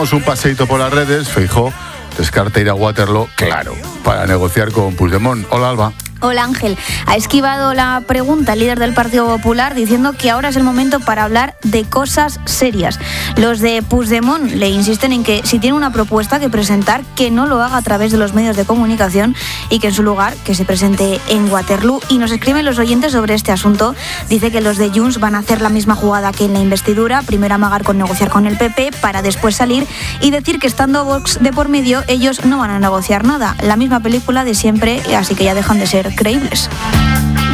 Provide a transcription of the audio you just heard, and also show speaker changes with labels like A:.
A: damos un paseíto por las redes, Feijóo descarta ir a Waterloo, claro, para negociar con Puigdemont. Hola, Alba.
B: Hola Ángel, ha esquivado la pregunta el líder del Partido Popular diciendo que ahora es el momento para hablar de cosas serias. Los de Puigdemont le insisten en que si tiene una propuesta que presentar, que no lo haga a través de los medios de comunicación y que en su lugar que se presente en Waterloo. Y nos escriben los oyentes sobre este asunto. Dice que los de Junts van a hacer la misma jugada que en la investidura, primero amagar con negociar con el PP para después salir y decir que estando Vox de por medio ellos no van a negociar nada. La misma película de siempre, así que ya dejan de ser creíbles.